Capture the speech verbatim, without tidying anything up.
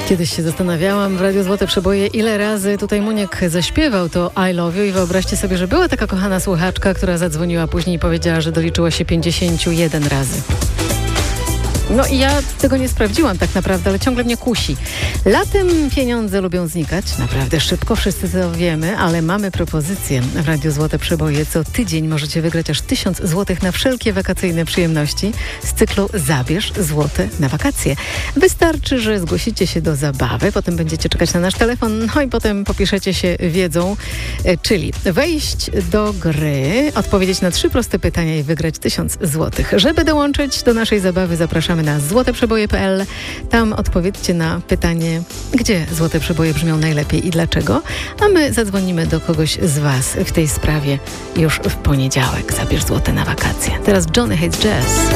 Kiedyś się zastanawiałam w Radiu Złote Przeboje, ile razy tutaj Muniek zaśpiewał to I love you i wyobraźcie sobie, że była taka kochana słuchaczka, która zadzwoniła później i powiedziała, że doliczyła się pięćdziesiąt jeden razy. No i ja tego nie sprawdziłam tak naprawdę, ale ciągle mnie kusi. Latem pieniądze lubią znikać, naprawdę szybko, wszyscy to wiemy, ale mamy propozycję w Radiu Złote Przeboje. Co tydzień możecie wygrać aż tysiąc złotych na wszelkie wakacyjne przyjemności z cyklu Zabierz złote na wakacje. Wystarczy, że zgłosicie się do zabawy, potem będziecie czekać na nasz telefon, no i potem popiszecie się wiedzą, czyli wejść do gry, odpowiedzieć na trzy proste pytania i wygrać tysiąc złotych. Żeby dołączyć do naszej zabawy, zapraszamy na złote przeboje kropka p l. Tam odpowiedzcie na pytanie, gdzie Złote Przeboje brzmią najlepiej i dlaczego, a my zadzwonimy do kogoś z Was w tej sprawie już w poniedziałek. Zabierz złote na wakacje. Teraz Johnny Hates Jazz.